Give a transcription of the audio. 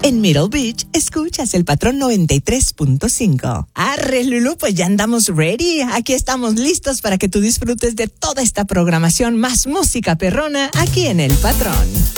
En Middle Beach, escuchas el Patrón 93.5. Arre, Lulú, pues ya andamos ready. Aquí estamos listos para que tú disfrutes de toda esta programación más música perrona aquí en El Patrón.